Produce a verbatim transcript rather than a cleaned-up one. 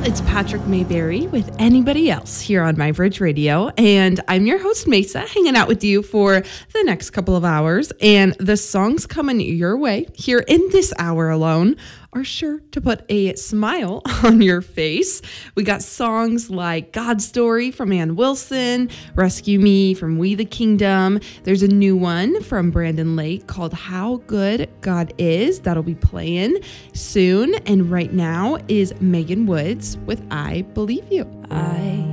It's Patrick Mayberry with Anybody Else here on My Bridge Radio. And I'm your host, Mesa, hanging out with you for the next couple of hours. And the songs coming your way here in this hour alone are sure to put a smile on your face. We got songs like God Story from Ann Wilson, Rescue Me from We the Kingdom. There's a new one from Brandon Lake called How Good God Is. That'll be playing soon. And right now is Megan Woods with I Believe You. I